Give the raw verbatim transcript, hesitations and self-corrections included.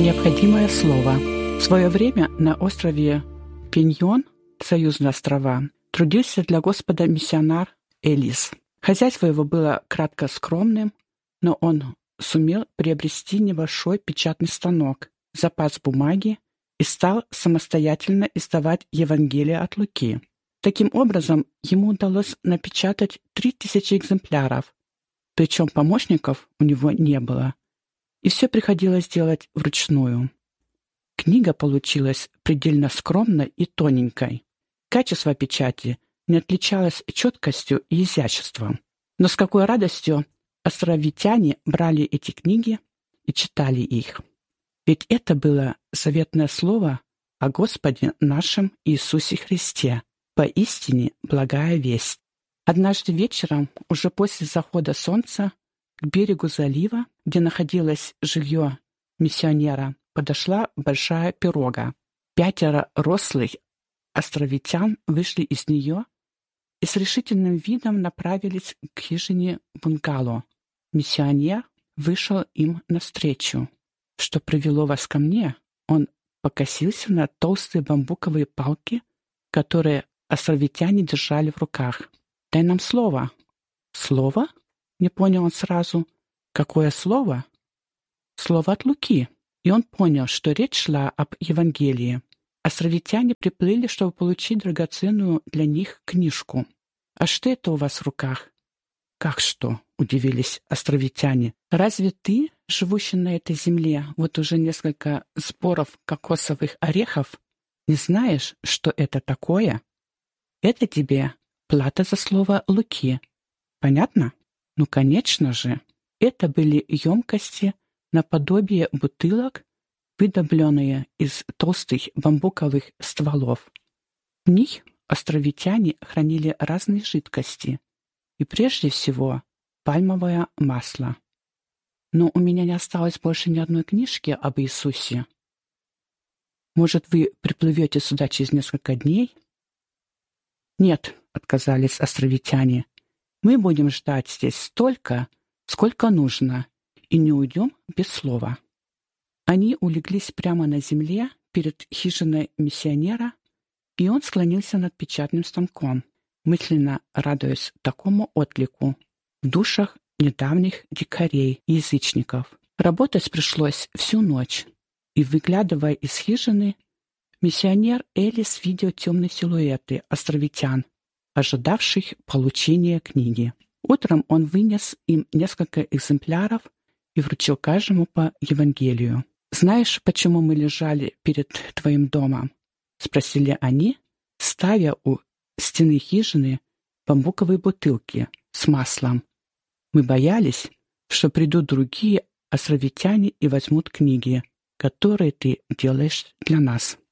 Необходимое слово. В свое время на острове Пиньон, Союзные острова, трудился для Господа миссионер Элис. Хозяйство его было кратко скромным, но он сумел приобрести небольшой печатный станок, запас бумаги и стал самостоятельно издавать Евангелие от Луки. Таким образом, ему удалось напечатать три тысячи экземпляров, причем помощников у него не было, и все приходилось делать вручную. Книга получилась предельно скромной и тоненькой. Качество печати не отличалось четкостью и изяществом. Но с какой радостью островитяне брали эти книги и читали их. Ведь это было заветное слово о Господе нашем Иисусе Христе, поистине благая весть. Однажды вечером, уже после захода солнца, к берегу залива, где находилось жилье миссионера, подошла большая пирога. Пятеро рослых островитян вышли из нее и с решительным видом направились к хижине бунгало. Миссионер вышел им навстречу. «Что привело вас ко мне?» Он покосился на толстые бамбуковые палки, которые островитяне держали в руках. «Дай нам слово». «Слово?» — не понял он сразу. «Какое слово?» «Слово от Луки». И он понял, что речь шла об Евангелии. Островитяне приплыли, чтобы получить драгоценную для них книжку. «А что это у вас в руках?» «Как что?» — удивились островитяне. «Разве ты, живущий на этой земле, вот уже несколько сборов кокосовых орехов, не знаешь, что это такое? Это тебе плата за слово Луки. Понятно?» «Ну, конечно же». Это были емкости наподобие бутылок, выдобленные из толстых бамбуковых стволов. В них островитяне хранили разные жидкости, и прежде всего пальмовое масло. Но у меня не осталось больше ни одной книжки об Иисусе. Может, вы приплывете сюда через несколько дней? Нет, отказались островитяне. Мы будем ждать здесь столько, сколько нужно, и не уйдем без слова. Они улеглись прямо на земле перед хижиной миссионера, и он склонился над печатным станком, мысленно радуясь такому отклику в душах недавних дикарей и язычников. Работать пришлось всю ночь, и, выглядывая из хижины, миссионер Элис видел темные силуэты островитян, ожидавших получения книги. Утром он вынес им несколько экземпляров и вручил каждому по Евангелию. «Знаешь, почему мы лежали перед твоим домом?» — спросили они, ставя у стены хижины бамбуковые бутылки с маслом. «Мы боялись, что придут другие островитяне и возьмут книги, которые ты делаешь для нас».